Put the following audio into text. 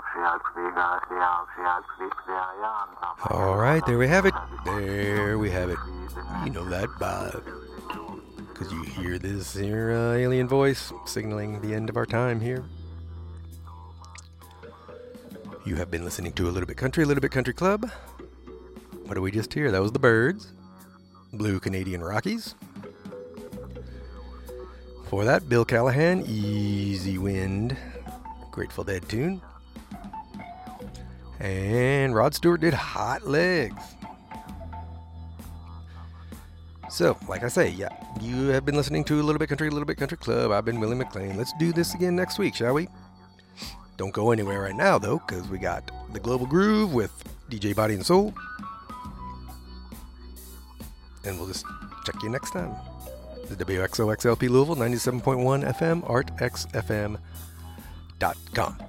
All right, there we have it. There we have it. You know that vibe. Because you hear this here alien voice signaling the end of our time here. You have been listening to A Little Bit Country, A Little Bit Country Club. What did we just hear? That was the Byrds, Blue Canadian Rockies. For that, Bill Callahan, Easy Wind, Grateful Dead tune. And Rod Stewart did Hot Legs. So, like I say, yeah, you have been listening to A Little Bit Country, A Little Bit Country Club. I've been Willie McLean. Let's do this again next week, shall we? Don't go anywhere right now, though, because we got The Global Groove with DJ Body and Soul. And we'll just check you next time. This is WXOXLP Louisville, 97.1 FM, artxfm.com.